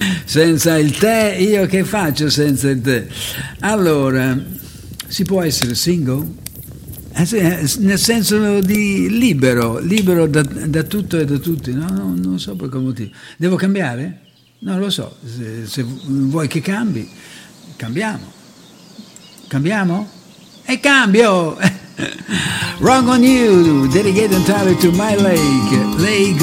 Senza il tè, io che faccio senza il tè? Allora, si può essere single? Nel senso di libero, da tutto e da tutti, no? Non so per quale motivo. Devo cambiare? Non lo so, se vuoi che cambi, cambiamo. Cambiamo? E cambio! Wrong on You, dedicated entirely to my lake.